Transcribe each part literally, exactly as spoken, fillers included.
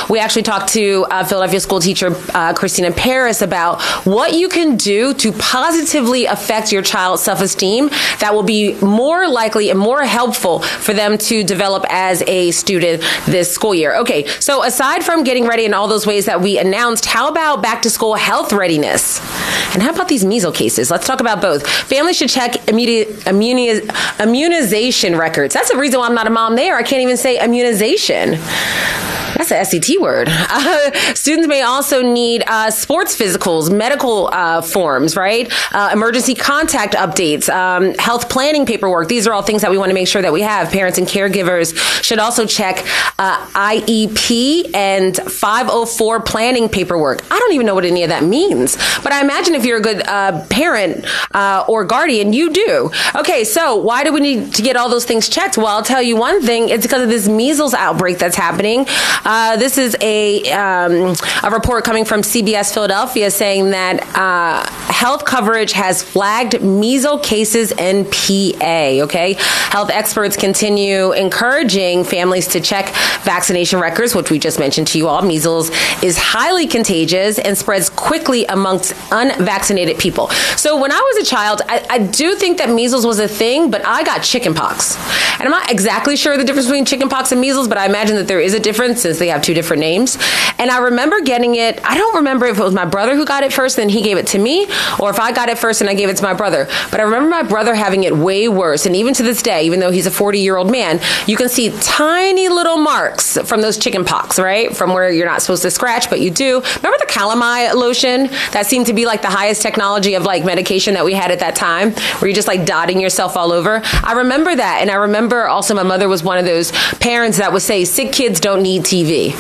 we actually talked to uh, Philadelphia school teacher uh, Christina Paris about what you can do to positively affect your child's self-esteem that will be more likely and more helpful for them to develop as a student this school year. Okay, so aside from getting ready in all those ways that we announced, how about back to school health readiness? And how about these measles cases? Let's talk about both. Families should check immuni- immuni- immunization records. That's the reason why I'm not a mom there. I can't even say immunization. That's an S A T word. Uh, students may also need uh, sports physicals, medical uh, forms, right? Uh, emergency contact updates, um, health planning paperwork. These are all things that we want to make sure that we have. Parents and caregivers should also check uh, I E P and five oh four planning paperwork. I don't even know what any of that means, but I imagine if you're a good uh, parent uh, or guardian, you do. Okay, so why do we need to get all those things checked? Well, I'll tell you one thing. It's because of this measles outbreak that's happening. Uh, this is a um, a report coming from C B S Philadelphia saying that uh, health coverage has flagged measles cases in P A. Okay, health experts continue encouraging families to check vaccination records, which we just mentioned to you all. Measles is highly contagious and spreads quickly amongst unvaccinated people. So when I was a child, I, I do think that measles was a thing, but I got chickenpox, and I'm not exactly sure the difference between chickenpox and measles, but I imagine that there is a difference since they have two different names. And I remember getting it. I don't remember if it was my brother who got it first and he gave it to me, or if I got it first and I gave it to my brother. But I remember my brother having it way worse. And even to this day, even though he's a forty-year-old man, you can see tiny little marks from those chicken pox, right? From where you're not supposed to scratch, but you do. Remember the calamine lotion? That seemed to be like the highest technology of like medication that we had at that time, where you're just like dotting yourself all over. I remember that. And I remember also my mother was one of those parents that would say, sick kids don't need T V.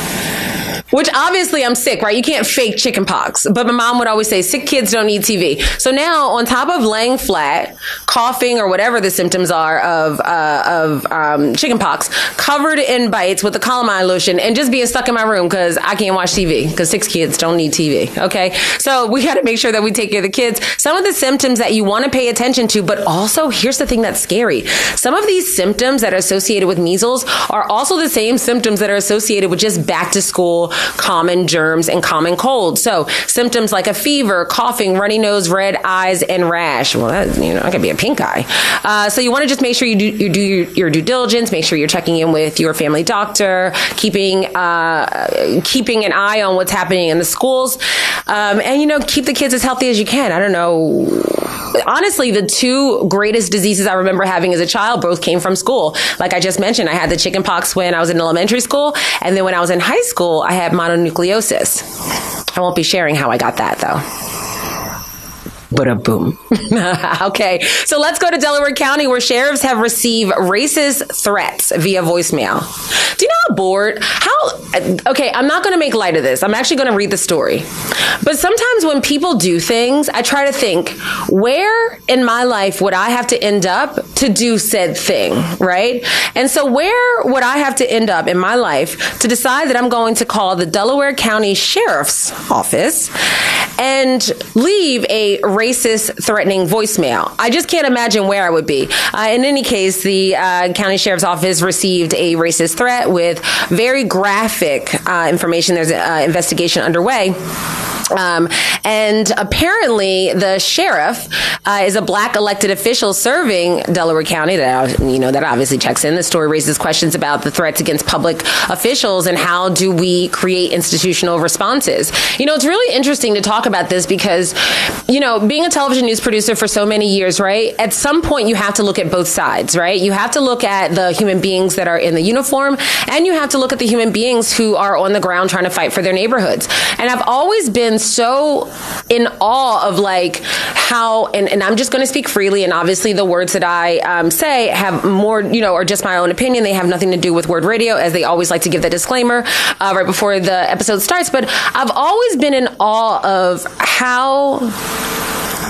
Which obviously I'm sick, right? You can't fake chicken pox. But my mom would always say, sick kids don't need T V. So now on top of laying flat, coughing or whatever the symptoms are of uh, of um, chicken pox, covered in bites with the calamine lotion and just being stuck in my room because I can't watch T V because six kids don't need T V. Okay. So we got to make sure that we take care of the kids. Some of the symptoms that you want to pay attention to, but also here's the thing that's scary. Some of these symptoms that are associated with measles are also the same symptoms that are associated with just back to school common germs and common colds. So symptoms like a fever, coughing, runny nose, red eyes, and rash. Well, that, you know, that could be a pink eye. Uh, so you want to just make sure you do, you do your, your due diligence, make sure you're checking in with your family doctor, keeping, uh, keeping an eye on what's happening in the schools. Um, and, you know, keep the kids as healthy as you can. I don't know. Honestly, the two greatest diseases I remember having as a child both came from school. Like I just mentioned, I had the chicken pox when I was in elementary school. And then when I was in high school, I had mononucleosis. I won't be sharing how I got that, though. But a boom. Okay, so let's go to Delaware County, where sheriffs have received racist threats via voicemail. Do you know how bored? How? Okay, I'm not going to make light of this. I'm actually going to read the story. But sometimes when people do things, I try to think, where in my life would I have to end up to do said thing, right? And so where would I have to end up in my life to decide that I'm going to call the Delaware County Sheriff's Office and leave a racist, threatening voicemail? I just can't imagine where I would be. Uh, in any case, the uh, county sheriff's office received a racist threat with very graphic uh, information. There's an uh, investigation underway. Um, and apparently the sheriff uh, is a black elected official serving Delaware County. That, you know, that obviously checks in. The story raises questions about the threats against public officials and how do we create institutional responses. You know, it's really interesting to talk about this because, you know, being a television news producer for so many years, right, at some point you have to look at both sides, right? You have to look at the human beings that are in the uniform, and you have to look at the human beings who are on the ground trying to fight for their neighborhoods. And I've always been so in awe of like how, and, and I'm just going to speak freely, and obviously the words that I um, say have more, you know, are just my own opinion. They have nothing to do with Word Radio, as they always like to give that disclaimer uh, right before the episode starts. But I've always been in awe of how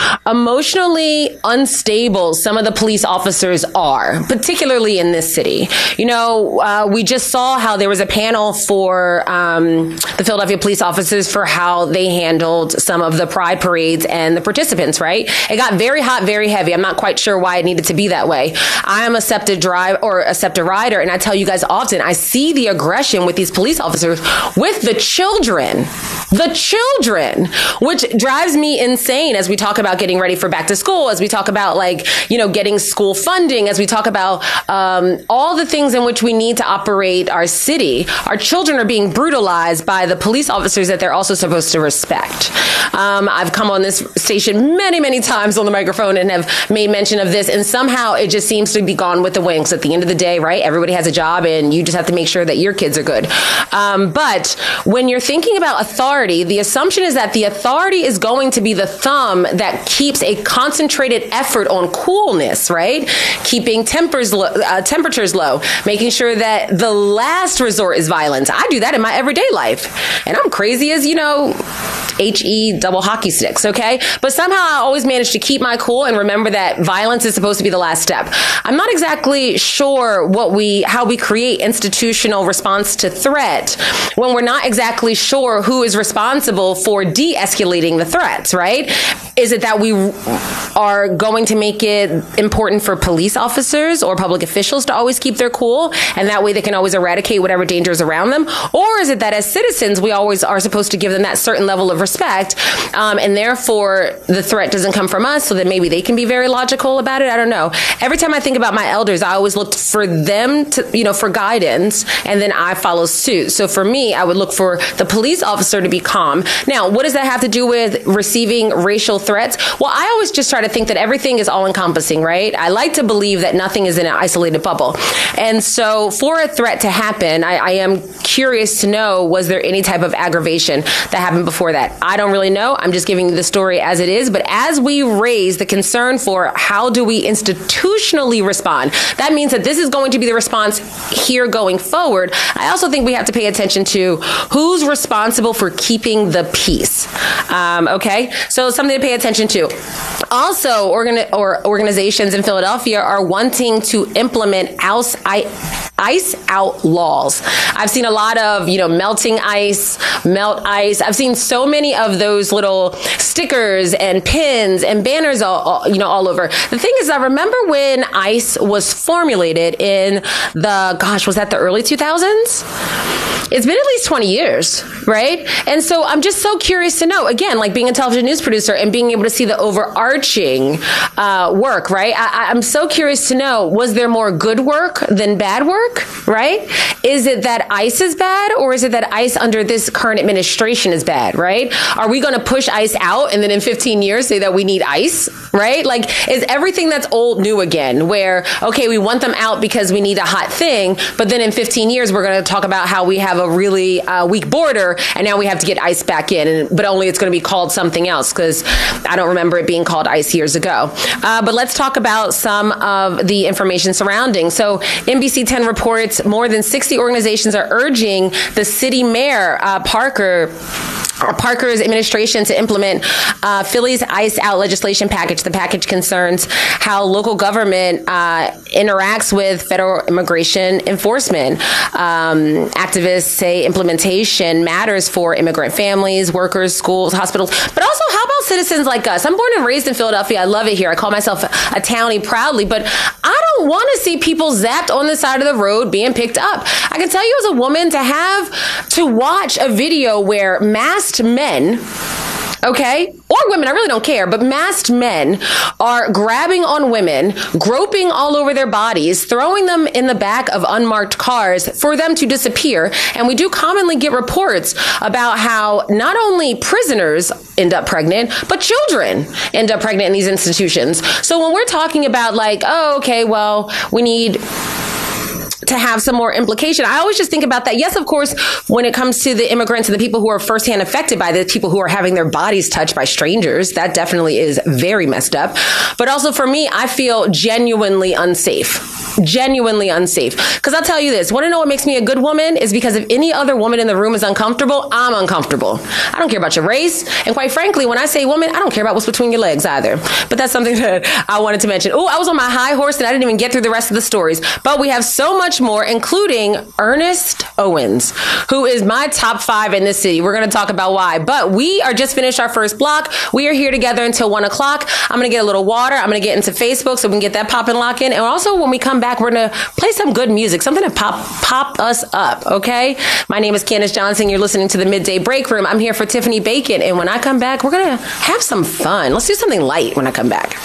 emotionally unstable some of the police officers are, particularly in this city. You know, uh, we just saw how there was a panel for um, the Philadelphia police officers for how they handled some of the pride parades and the participants, right? It got very hot, very heavy. I'm not quite sure why it needed to be that way. I am a SEPTA drive or a SEPTA rider, and I tell you guys often, I see the aggression with these police officers with the children, the children, which drives me insane as we talk about getting ready for back to school, as we talk about like, you know, getting school funding, as we talk about um, all the things in which we need to operate our city. Our children are being brutalized by the police officers that they're also supposed to respect. Um, I've come on this station many, many times on the microphone and have made mention of this, and somehow it just seems to be gone with the wind. At the end of the day, right, everybody has a job and you just have to make sure that your kids are good. Um, but when you're thinking about authority, the assumption is that the authority is going to be the thumb that keeps a concentrated effort on coolness, right? Keeping tempers lo- uh, temperatures low, making sure that the last resort is violence. I do that in my everyday life, and I'm crazy as, you know, H E double hockey sticks, okay? But somehow I always manage to keep my cool and remember that violence is supposed to be the last step. I'm not exactly sure what we, how we create institutional response to threat when we're not exactly sure who is responsible for de-escalating the threats, right? Is it that we are going to make it important for police officers or public officials to always keep their cool, and that way they can always eradicate whatever danger is around them? Or is it that as citizens, we always are supposed to give them that certain level of respect, um, and therefore the threat doesn't come from us, so that maybe they can be very logical about it? I don't know. Every time I think about my elders, I always looked for them to, you know, for guidance, and then I follow suit. So for me, I would look for the police officer to be calm. Now, what does that have to do with receiving racial threats? Well, I always just try to think that everything is all encompassing, right? I like to believe that nothing is in an isolated bubble. And so for a threat to happen, I, I am curious to know, was there any type of aggravation that happened before that? I don't really know. I'm just giving you the story as it is. But as we raise the concern for how do we institutionally respond, that means that this is going to be the response here going forward. I also think we have to pay attention to who's responsible for keeping the peace. Um, okay, so something to pay attention to. Also, organ- or organizations in Philadelphia are wanting to implement ice, ice out laws. I've seen a lot of, you know, melting ice, melt ice. I've seen so many of those little stickers and pins and banners all, all you know, all over. The thing is, I remember when ice was formulated in the, gosh, was that the early two thousands? It's been at least twenty years, right? And so I'm just so curious to know, again, like being a television news producer and being able to see the overarching uh, work, right? I, I'm so curious to know, was there more good work than bad work, right? Is it that ICE is bad, or is it that ICE under this current administration is bad, right? Are we going to push ICE out and then in fifteen years say that we need ICE, right? Like, is everything that's old new again, where, okay, we want them out because we need a hot thing, but then in fifteen years, we're going to talk about how we have a really uh, weak border, and now we have to get ICE back in, and, but only it's going to be called something else, because I don't remember it being called ICE years ago. Uh, but let's talk about some of the information surrounding. So N B C ten reports more than sixty organizations are urging the city mayor, uh, Parker, Parker's administration to implement uh, Philly's ICE out legislation package. The package concerns how local government uh, interacts with federal immigration enforcement. Um, activists say implementation matters for immigrant families, workers, schools, hospitals, but also how about citizens like us? I'm born and raised in Philadelphia. I love it here. I call myself a, a townie proudly, but I don't want to see people zapped on the side of the road being picked up. I can tell you as a woman, to have to watch a video where masked men, okay, or women, I really don't care, but masked men are grabbing on women, groping all over their bodies, throwing them in the back of unmarked cars for them to disappear. And we do commonly get reports about how not only prisoners end up pregnant, but children end up pregnant in these institutions. So when we're talking about like, oh, okay, well, we need to have some more implication. I always just think about that. Yes, of course, when it comes to the immigrants and the people who are firsthand affected by the people who are having their bodies touched by strangers, that definitely is very messed up. But also for me, I feel genuinely unsafe. Genuinely unsafe. Because I'll tell you this, want to know what makes me a good woman is because if any other woman in the room is uncomfortable, I'm uncomfortable. I don't care about your race. And quite frankly, when I say woman, I don't care about what's between your legs either. But that's something that I wanted to mention. Oh, I was on my high horse and I didn't even get through the rest of the stories. But we have so much more, including Ernest Owens, who is my top five in this city. We're going to talk about why. But we are just finished our first block. We are here together until one o'clock. I'm going to get a little water. I'm going to get into Facebook so we can get that pop and lock in. And also when we come back, we're going to play some good music, something to pop pop us up, okay? My name is Candace Johnson. You're listening to the Midday Break Room. I'm here for Tiffany Bacon. And when I come back, we're going to have some fun. Let's do something light when I come back.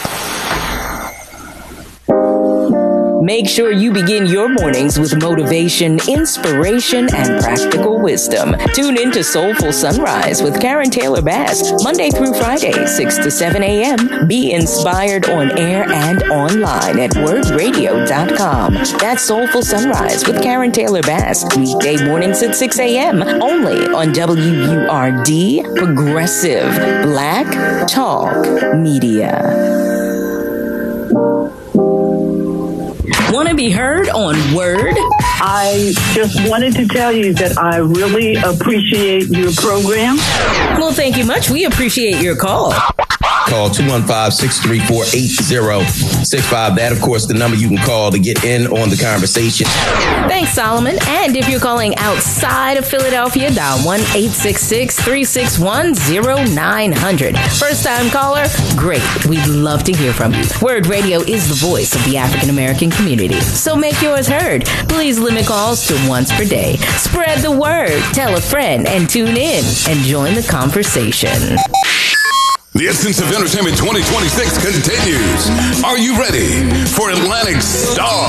Make sure you begin your mornings with motivation, inspiration, and practical wisdom. Tune in to Soulful Sunrise with Karen Taylor Bass, Monday through Friday, six to seven a.m. Be inspired on air and online at word radio dot com. That's Soulful Sunrise with Karen Taylor Bass, weekday mornings at six a.m. only on W U R D, Progressive Black Talk Media. Want to be heard on Word? I just wanted to tell you that I really appreciate your program. Well, thank you much. We appreciate your call. Call two one five, six three four, eight zero six five. That, of course, the number you can call to get in on the conversation. Thanks, Solomon. And if you're calling outside of Philadelphia, dial one eight six six, three six one, zero nine zero zero. First-time caller? Great. We'd love to hear from you. Word Radio is the voice of the African-American community. So make yours heard. Please limit calls to once per day. Spread the word. Tell a friend and tune in and join the conversation. The Essence of Entertainment twenty twenty-six continues. Are you ready for Atlantic Star?